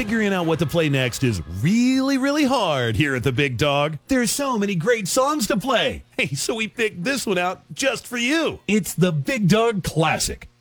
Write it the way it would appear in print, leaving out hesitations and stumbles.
figuring out what to play next is really, really hard here at the Big Dog. There's so many great songs to play. Hey, so we picked this one out just for you. It's the Big Dog Classic.